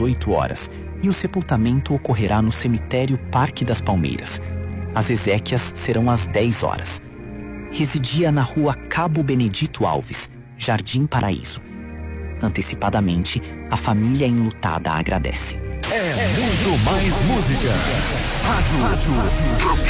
18 horas e o sepultamento ocorrerá no cemitério Parque das Palmeiras. As exéquias serão às 10 horas. Residia na rua Cabo Benedito Alves, Jardim Paraíso. Antecipadamente, a família enlutada agradece. É muito mais música. Rádio